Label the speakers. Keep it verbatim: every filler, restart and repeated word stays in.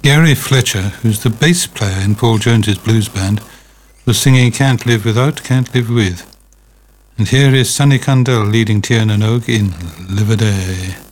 Speaker 1: Gary Fletcher, who's the bass player in Paul Jones's blues band, was singing Can't Live Without, Can't Live With. And here is Sonny Cundell leading Tiernan Og in Live a Day.